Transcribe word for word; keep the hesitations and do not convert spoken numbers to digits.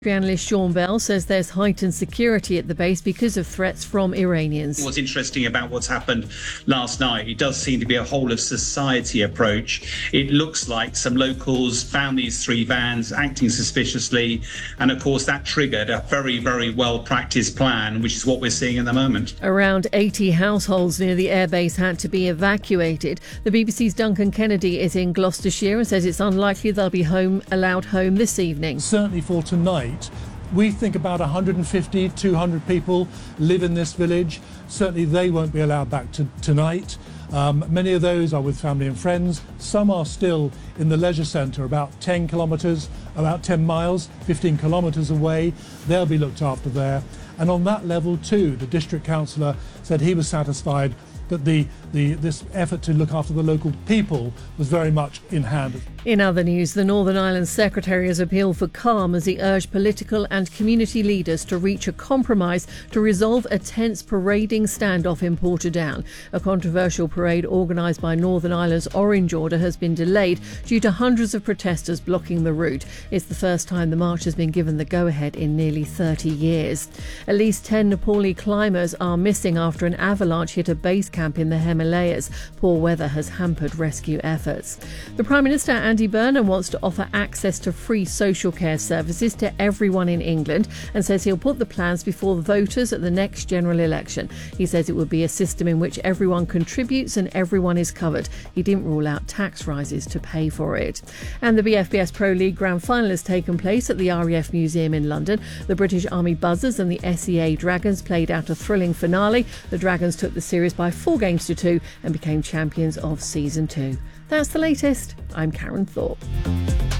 Analyst Sean Bell says there's heightened security at the base because of threats from Iranians. What's interesting about what's happened last night, it does seem to be a whole of society approach. It looks like some locals found these three vans acting suspiciously, and of course that triggered a very, very well practiced plan, which is what we're seeing at the moment. Around eighty households near the airbase had to be evacuated. The B B C's Duncan Kennedy is in Gloucestershire and says it's unlikely they'll be home allowed home this evening. Certainly for tonight, we think about one hundred fifty, two hundred people live in this village. Certainly they won't be allowed back to tonight. Um, many of those are with family and friends. Some are still in the leisure centre about ten kilometres, about ten miles, fifteen kilometres away. They'll be looked after there. And on that level too, the district councillor said he was satisfied that the, the this effort to look after the local people was very much in hand. In other news, the Northern Ireland Secretary has appealed for calm as he urged political and community leaders to reach a compromise to resolve a tense parading standoff in Portadown. A controversial parade organised by Northern Ireland's Orange Order has been delayed due to hundreds of protesters blocking the route. It's the first time the march has been given the go-ahead in nearly thirty years. At least ten Nepali climbers are missing after an avalanche hit a base camp in the Himalayas. Poor weather has hampered rescue efforts. The Prime Minister, Andy Burnham, wants to offer access to free social care services to everyone in England and says he'll put the plans before the voters at the next general election. He says it would be a system in which everyone contributes and everyone is covered. He didn't rule out tax rises to pay for it. And the B F B S Pro League Grand Final has taken place at the R A F Museum in London. The British Army Buzzers and the S E A Dragons played out a thrilling finale. The Dragons took the series by four games to two and became champions of season two. That's the latest. I'm Karen Thorpe.